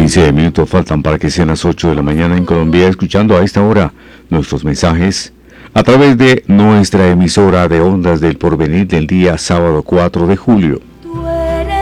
15 minutos faltan para que sean las 8 de la mañana en Colombia, escuchando a esta hora nuestros mensajes a través de nuestra emisora de Ondas del Porvenir del día sábado 4 de julio.